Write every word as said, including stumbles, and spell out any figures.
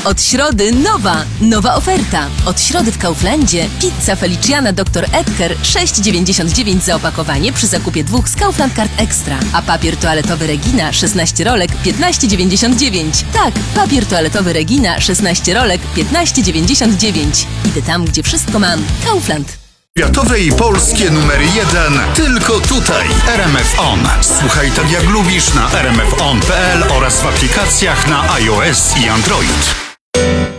Od środy nowa, nowa oferta. Od środy w Kauflandzie pizza Feliciana doktor Edgar sześć dziewięćdziesiąt dziewięć za opakowanie przy zakupie dwóch z Kaufland Card Extra. A papier toaletowy Regina szesnaście rolek piętnaście dziewięćdziesiąt dziewięć. Tak, papier toaletowy Regina szesnaście rolek piętnaście dziewięćdziesiąt dziewięć. Idę tam, gdzie wszystko mam. Kaufland. Światowe i polskie numery jeden tylko tutaj. R M F On. Słuchaj tak jak lubisz na r m f on kropka p l oraz w aplikacjach na iOS i Android.